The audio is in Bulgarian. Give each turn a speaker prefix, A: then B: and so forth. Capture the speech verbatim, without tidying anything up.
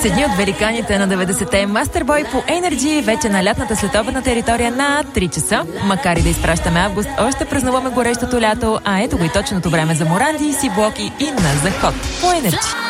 A: с едни от великаните на деветдесетте. Мастербой по Energy вече на лятната следобедна територия на три часа. Макар и да изпращаме август, още празнуваме горещото лято, а ето го и точното време за Моранди, Си Блоки и на заход по Energy.